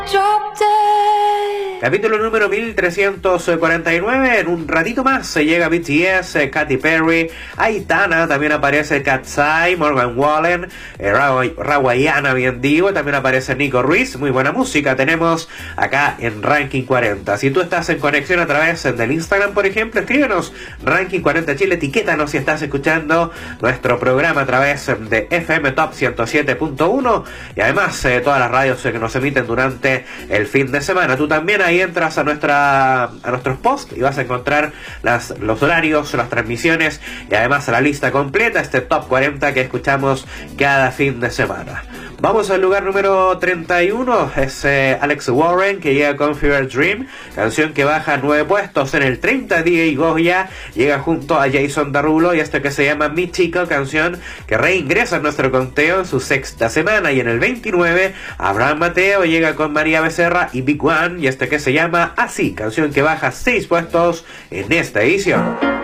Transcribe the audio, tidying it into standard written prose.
Drop dead. Capítulo número 1349. En un ratito más se llega BTS, Katy Perry, Aitana, también aparece Katsai, Morgan Wallen, Rawayana, bien digo, también aparece Nico Ruiz. Muy buena música tenemos acá en Ranking 40. Si tú estás en conexión a través del Instagram, por ejemplo, escríbenos Ranking 40 Chile, etiquétanos si estás escuchando nuestro programa a través de FM Top 107.1 y además todas las radios que nos emiten durante el fin de semana. Tú también ahí entras a nuestros posts y vas a encontrar los horarios, las transmisiones y además la lista completa, este Top 40 que escuchamos cada fin de semana. Vamos al lugar número 31, es Alex Warren, que llega con Fever Dream, canción que baja 9 puestos. En el 30, DJ Goya llega junto a Jason Derulo y esto que se llama Mi Chico, canción que reingresa en nuestro conteo en su sexta semana. Y en el 29, Abraham Mateo llega con María Becerra y Big One y este que se llama Así, canción que baja 6 puestos en esta edición.